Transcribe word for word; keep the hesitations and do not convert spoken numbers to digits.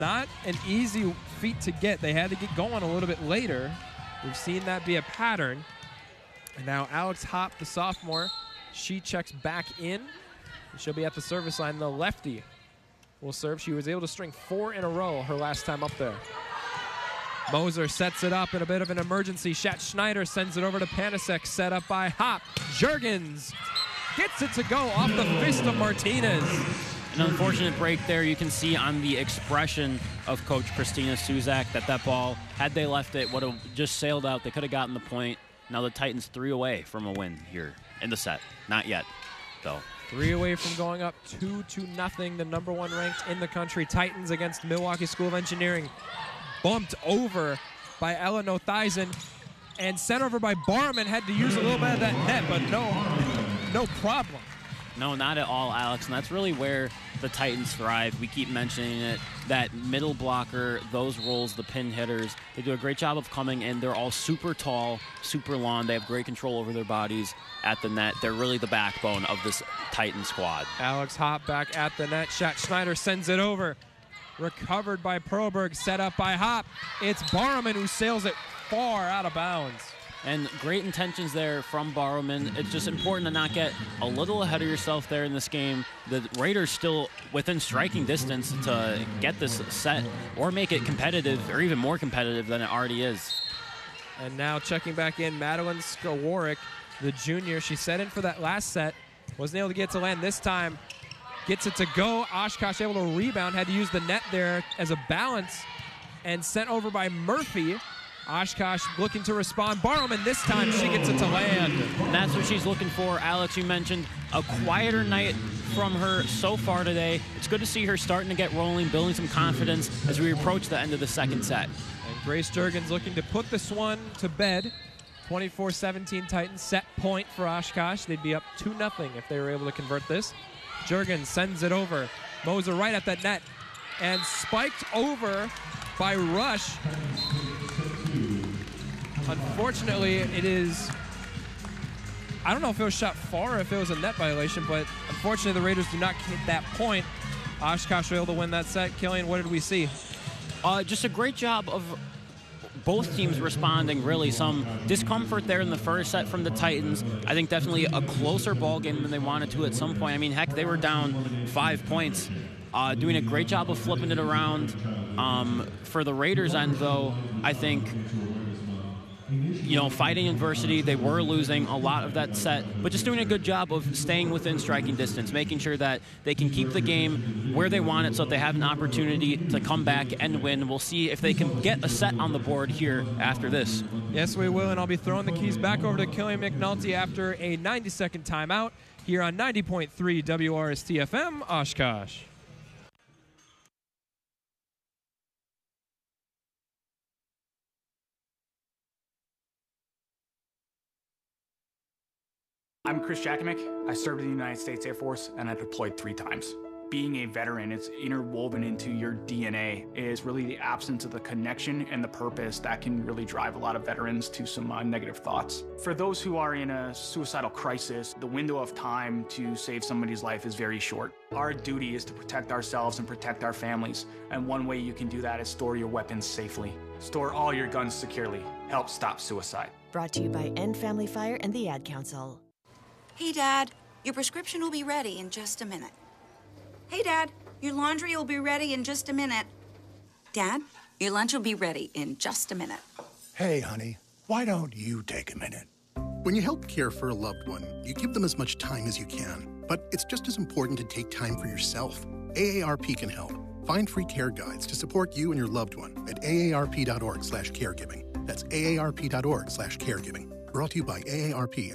Not an easy feat to get. They had to get going a little bit later. We've seen that be a pattern. And now Alex Hopp, the sophomore, she checks back in. She'll be at the service line. The lefty will serve. She was able to string four in a row her last time up there. Moser sets it up in a bit of an emergency. Schatz Schneider sends it over to Panasek, set up by Hopp. Juergens gets it to go off the fist of Martinez. An unfortunate break there. You can see on the expression of Coach Christina Suzak that that ball, had they left it, would have just sailed out. They could have gotten the point. Now the Titans three away from a win here in the set. Not yet, though. Three away from going up two to nothing. The number one ranked in the country Titans against Milwaukee School of Engineering. Bumped over by Ella Nothizen and sent over by Barman. Had to use a little bit of that net, but no, no problem. No, not at all, Alex. And that's really where the Titans thrive. We keep mentioning it. That middle blocker, those roles, the pin hitters, they do a great job of coming in. They're all super tall, super long. They have great control over their bodies at the net. They're really the backbone of this Titan squad. Alex Hopp back at the net. Schatz Schneider sends it over. Recovered by Perlberg, set up by Hopp. It's Barman who sails it far out of bounds. And great intentions there from Barrowman. It's just important to not get a little ahead of yourself there in this game. The Raiders still within striking distance to get this set or make it competitive or even more competitive than it already is. And now checking back in, Madeline Skawarek, the junior. She set in for that last set. Wasn't able to get to land this time. Gets it to go. Oshkosh able to rebound. Had to use the net there as a balance. And sent over by Murphy. Oshkosh looking to respond. Barrowman this time, she gets it to land. And that's what she's looking for. Alex, you mentioned a quieter night from her so far today. It's good to see her starting to get rolling, building some confidence as we approach the end of the second set. And Grace Juergens looking to put this one to bed. twenty-four seventeen Titans, set point for Oshkosh. They'd be up two nothing if they were able to convert this. Juergens sends it over. Moser right at that net. And spiked over by Rush. Unfortunately, it is, I don't know if it was shot far or if it was a net violation, but unfortunately the Raiders do not hit that point. Oshkosh were able to win that set. Killian, what did we see? Uh, just a great job of both teams responding, really. Some discomfort there in the first set from the Titans. I think definitely a closer ball game than they wanted to at some point. I mean, heck, they were down five points. Uh, doing a great job of flipping it around. Um, for the Raiders' end, though, I think, you know, fighting adversity, they were losing a lot of that set, but just doing a good job of staying within striking distance, making sure that they can keep the game where they want it so that they have an opportunity to come back and win. We'll see if they can get a set on the board here after this. Yes, we will, and I'll be throwing the keys back over to Killian McNulty after a ninety-second timeout here on ninety point three W R S T F M, Oshkosh. I'm Chris Jakimick. I served in the United States Air Force and I deployed three times. Being a veteran, it's interwoven into your D N A. It is really the absence of the connection and the purpose that can really drive a lot of veterans to some uh, negative thoughts. For those who are in a suicidal crisis, the window of time to save somebody's life is very short. Our duty is to protect ourselves and protect our families. And one way you can do that is store your weapons safely. Store all your guns securely. Help stop suicide. Brought to you by End Family Fire and the Ad Council. Hey, Dad, your prescription will be ready in just a minute. Hey, Dad, your laundry will be ready in just a minute. Dad, your lunch will be ready in just a minute. Hey, honey, why don't you take a minute? When you help care for a loved one, you give them as much time as you can. But it's just as important to take time for yourself. A A R P can help. Find free care guides to support you and your loved one at A A R P dot org slash caregiving. That's A A R P dot org slash caregiving. Brought to you by A A R P